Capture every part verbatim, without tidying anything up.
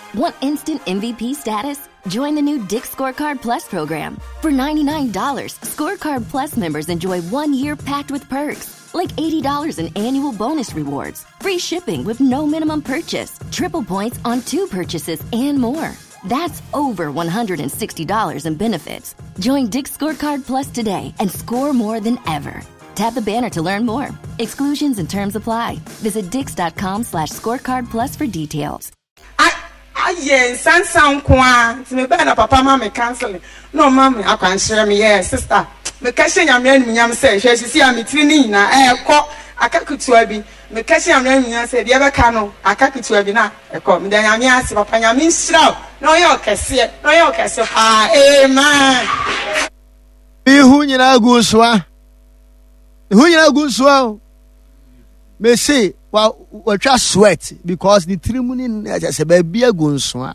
Want instant M V P status? Join the new Dick's Scorecard Plus program. For ninety-nine dollars, Scorecard Plus members enjoy one year packed with perks, like eighty dollars in annual bonus rewards, free shipping with no minimum purchase, triple points on two purchases, and more. That's over one hundred sixty dollars in benefits. Join Dick's Scorecard Plus today and score more than ever. Tap the banner to learn more. Exclusions and terms apply. Visit dix.com slash scorecard plus for details. Yes, and sound quan. Me better papa mammy canceling. No, mammy, I can't share me. Yes, sister. Me catching your man, Yam said, she see me training. I call a cacu to be. Me catching your man, said, the other canoe, a cacu to be now. I call me the Yamias, Papa Yamin Strow. No, you can see it. No, you can see it. Ah, amen. Be who you know, good swa. Who you know, good swa. Me say, well, we just sweat because the tribune just a baby a gun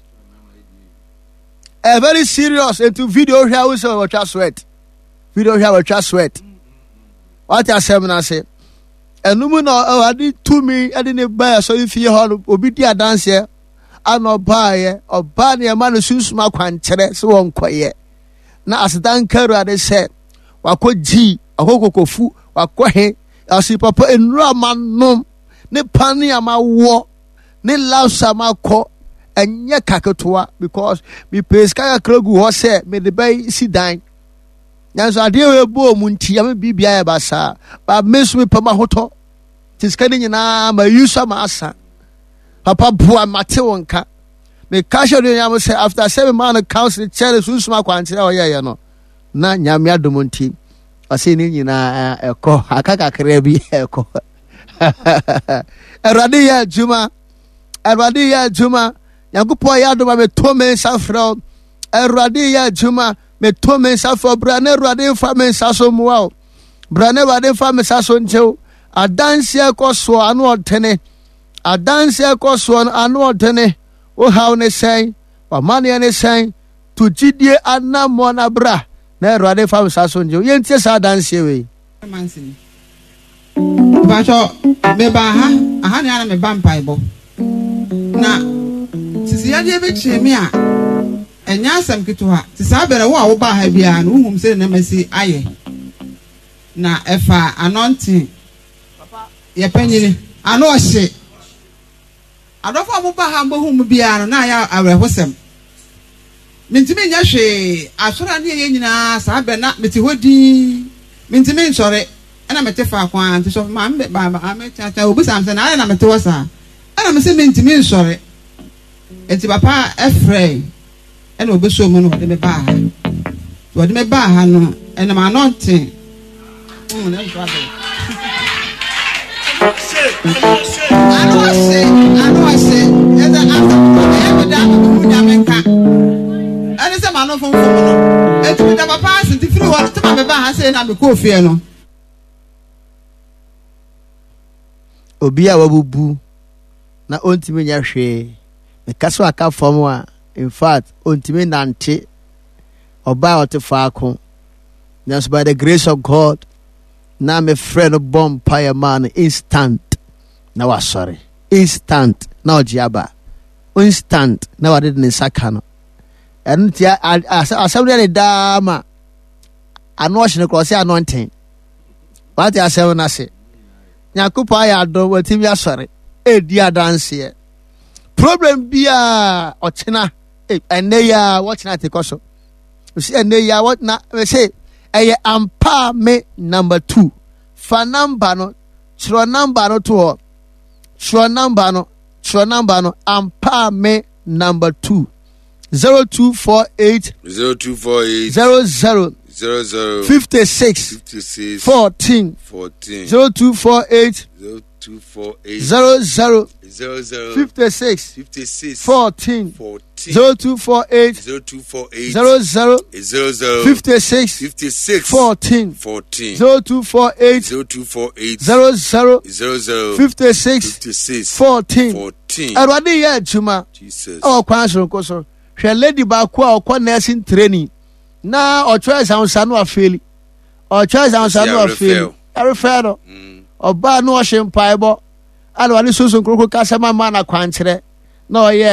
a very serious into video here we say we just sweat. Video here we just sweat. What I say when I say, and no man I did to me I didn't buy so if you have obedient dance here, I no buy or buy a man who shoes my quantere so on quiet. Now as Dan Kerr they said, Wako G, a hoko fu, Wako as si papa enra manom ne pani ama wo ne lausa ma ko enye kaketoa because me peska kragu ho se me de bay si dan nyanso ade we bo mu ntia me bibia e basa ba mesu me pama hoto tiska ne nyina ma yusa ma asa papa bua mate wonka me kasho de nyam se after seven man council chair susu ma kwantire o ye ye no na nyame adomonti ase ni nyina eko akaka krebi eko erade ya juma erade ya juma yakupo ya do me to me safro erade ya juma me to me safro brane erade fa me saso muwa brane erade fa me saso ncheu adanse ekoso anu otene adanse ekoso anu otene o haw ne sen wa mane ne sen to gidie anamo na bra na erade fa me saso ncheu yentie sa adanse we mansini bacho me ba ha aha ne ana me ba mpaibo na sisi ya de be chemi a enya asem kitoha sisi abere wo a wo ba ha bia na uhum se na masi aye na efa anointing papa ye panyini ano ohye adofo mo ba ha mbohum bia na ya awerehosem mintimi nya hwe asora ne ye nyina sa be na meti hodi mintimi nsore ana mete fa kwa nti so ma mbe ba ba me chacha obu samse na ana mete wasa ana me se mentimi nsore enti papa efrey ana obeso mu no de me ba ha to de me ba ha no ena ma nonte mm na so abe ano ase ano ase eza after e me da me nya menka ana se ma no fon fon no enti da papa sinti firi wa to ma me ba ha se na me ko fie no obi a wabubu na ontimi nya hwe me kaso aka fom a in fact ontimi nante oba otefaako just by the grace of God na me friend bomb pie man instant na wa sorry instant na ojiaba instant na wa de ne saka no enti asabule ne dama ano hye ne cross anointing what you say na say Nyakupa ya do watimi asore e di adanse problem bia ochina e ene ya watchina te koso si ene ya what na we say eye ampa me number two fa number no chro number no to chro number no chro number no ampa me number two zero two four eight zero two four eight zero zero Zero zero fifty six fifty six fourteen fourteen zero two four eight zero two four eight zero zero zero zero fifty six fifty six fourteen fourteen zero two four eight zero two four eight zero zero zero zero fifty six fifty six fourteen fourteen zero two four eight zero two four eight zero zero zero zero fifty six fifty six fourteen fourteen. Erwadi ye juma Jesus. Oh, kwanso nkoso. Hwe lady ba ko a okọ nursing training. Na o choice ansa no afeli. O choice ansa no afeli. Every no. Oba no hye mpaebo. Ala wani susu nkroko kasema ma na kwankyere. Na oye